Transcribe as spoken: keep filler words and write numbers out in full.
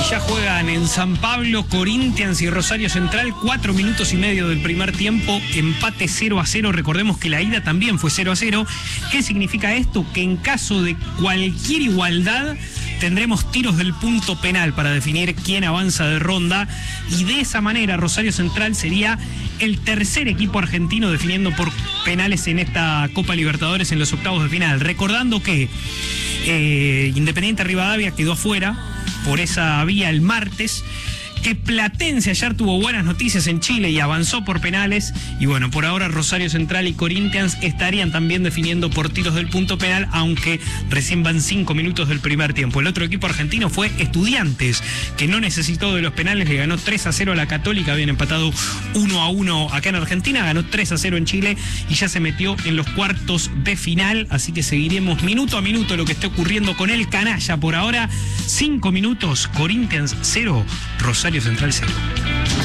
ya juegan en San Pablo Corinthians y Rosario Central, cuatro minutos y medio del primer tiempo, empate cero a cero. Recordemos que la ida también fue cero a cero. ¿Qué significa esto? Que en caso de cualquier igualdad tendremos tiros del punto penal para definir quién avanza de ronda, y de esa manera Rosario Central sería el tercer equipo argentino definiendo por penales en esta Copa Libertadores en los octavos de final. Recordando que eh, Independiente Rivadavia quedó afuera por esa vía el martes, que Platense ayer tuvo buenas noticias en Chile y avanzó por penales, y bueno, por ahora Rosario Central y Corinthians estarían también definiendo por tiros del punto penal, aunque recién van cinco minutos del primer tiempo. El otro equipo argentino fue Estudiantes, que no necesitó de los penales, le ganó tres a cero a la Católica, habían empatado uno a uno acá en Argentina, ganó tres a cero en Chile y ya se metió en los cuartos de final, así que seguiremos minuto a minuto lo que esté ocurriendo con el canalla. Por ahora, cinco minutos, Corinthians cero, Rosario Central cero.